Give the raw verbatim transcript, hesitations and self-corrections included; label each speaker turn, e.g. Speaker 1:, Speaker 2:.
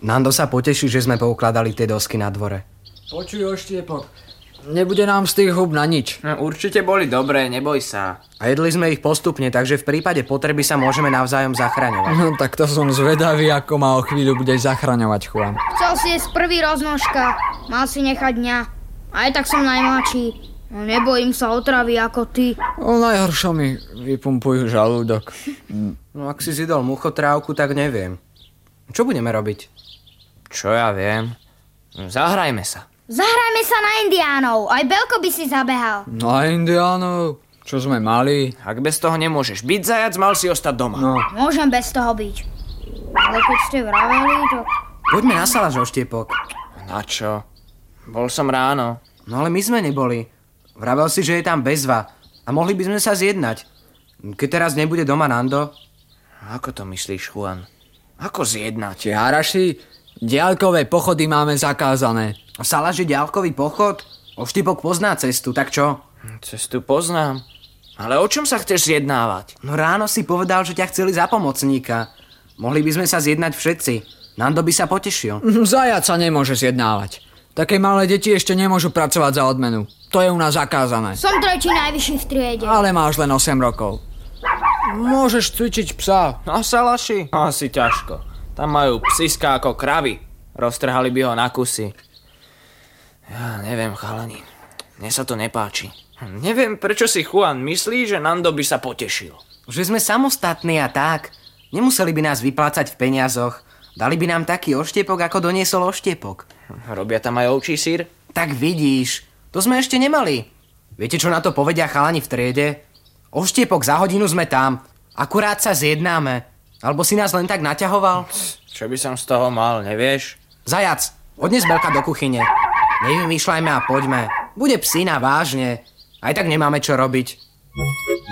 Speaker 1: Nando sa poteší, že sme poukladali tie dosky na dvore.
Speaker 2: Počuj, Oštiepok, nebude nám z tých hub na nič.
Speaker 3: No, určite boli dobré, neboj sa.
Speaker 1: A jedli sme ich postupne, takže v prípade potreby sa môžeme navzájom zachraňovať.
Speaker 2: No tak to som zvedavý, ako ma o chvíľu budeš zachraňovať, Juan.
Speaker 4: Chcel si jesť prvý roznožka, mal si nechať mňa. Aj tak som najmladší. No nebojím sa otravy ako ty.
Speaker 2: O najhoršom mi vypumpujú žalúdok.
Speaker 1: No ak si zjedol muchotrávku, tak neviem. Čo budeme robiť?
Speaker 3: Čo ja viem? Zahrajme sa.
Speaker 4: Zahrajme sa na indiánov, aj Belko by si zabehal.
Speaker 2: Na indiánov? Čo sme mali?
Speaker 3: Ak bez toho nemôžeš byť zajac, mal si ostať doma.
Speaker 2: No.
Speaker 4: Môžem bez toho byť. Ale keď ste vraveli, to...
Speaker 1: Poďme na saláš, Oštiepok.
Speaker 3: Na čo? Bol som ráno.
Speaker 1: No ale my sme neboli. Vravel si, že je tam bezva a mohli by sme sa zjednať. Keď teraz nebude doma Nando.
Speaker 3: Ako to myslíš, Juan? Ako zjednať?
Speaker 2: Jaraši, diaľkové pochody máme zakázané.
Speaker 1: A saláš je ďalkový pochod? Oštiepok pozná cestu, tak čo?
Speaker 3: Cestu poznám. Ale o čom sa chceš zjednávať?
Speaker 1: No ráno si povedal, že ťa chceli za pomocníka. Mohli by sme sa zjednať všetci. Nando by sa potešil.
Speaker 2: Zajac sa nemôže zjednávať. Také malé deti ešte nemôžu pracovať za odmenu. To je u nás zakázané.
Speaker 4: Som tretí najvyšší v triede.
Speaker 2: Ale máš len osem rokov. Môžeš cvičiť psa.
Speaker 3: Na salaši? Asi ťažko. Tam majú psiská ako kravy. Roztrhali by ho na kusy. Ja neviem, chalani. Mne sa to nepáči. Neviem, prečo si Juan myslí, že Nando by sa potešil.
Speaker 1: Že sme samostatní a tak. Nemuseli by nás vyplácať v peniazoch. Dali by nám taký oštiepok, ako doniesol Oštiepok.
Speaker 3: Robia tam aj ovčí syr?
Speaker 1: Tak vidíš, to sme ešte nemali. Viete, čo na to povedia chalani v triede? Oštiepok, za hodinu sme tam. Akurát sa zjednáme. Alebo si nás len tak naťahoval?
Speaker 3: Čo by som z toho mal, nevieš?
Speaker 1: Zajac, odnes Belka do kuchyne. Nevymýšľajme a poďme. Bude psína, vážne. Aj tak nemáme čo robiť.